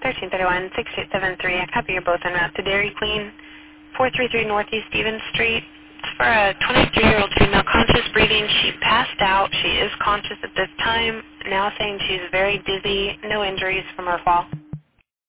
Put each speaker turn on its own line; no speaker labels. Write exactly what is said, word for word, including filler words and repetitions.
thirteen thirty-one, six eight seven three. I copy you're both en route to Dairy Queen, four three three Northeast Stevens Street. It's for a twenty-three-year-old female, conscious breathing. She passed out. She is conscious at this time, now saying she's very dizzy, no injuries from her fall.